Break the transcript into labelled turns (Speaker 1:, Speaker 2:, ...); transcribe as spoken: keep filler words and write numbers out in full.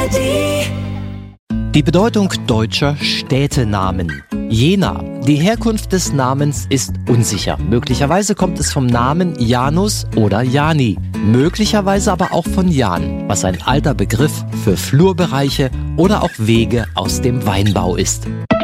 Speaker 1: A R D.
Speaker 2: Die Bedeutung deutscher Städtenamen. Jena. Die Herkunft des Namens ist unsicher. Möglicherweise kommt es vom Namen Janus oder Jani. Möglicherweise aber auch von Jan, was ein alter Begriff für Flurbereiche oder auch Wege aus dem Weinbau ist.